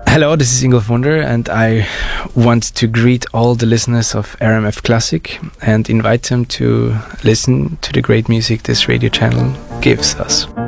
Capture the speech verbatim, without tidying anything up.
Hello, this is Ingolf Wunder, and I want to greet all the listeners of R M F Classic and invite them to listen to the great music this radio channel gives us.